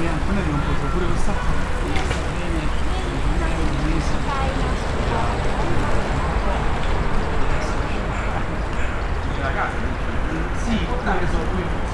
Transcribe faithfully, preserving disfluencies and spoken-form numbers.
Poi Antonello non posso pure quest'altro. La casa? Sì, dai, sono qui.